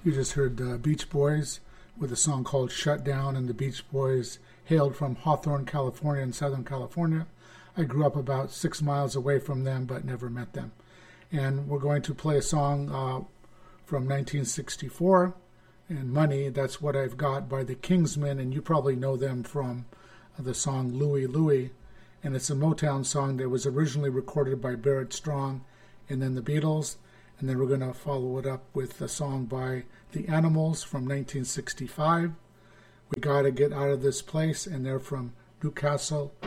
You just heard the Beach Boys with a song called Shut Down, and the Beach Boys hailed from Hawthorne, California in Southern California. I grew up about 6 miles away from them, but never met them. And we're going to play a song from 1964, and Money, That's What I've Got by the Kingsmen, and you probably know them from the song Louie Louie. And it's a Motown song that was originally recorded by Barrett Strong and then the Beatles. And then we're going to follow it up with a song by The Animals from 1965. We Gotta Get Out of This Place, and they're from Newcastle,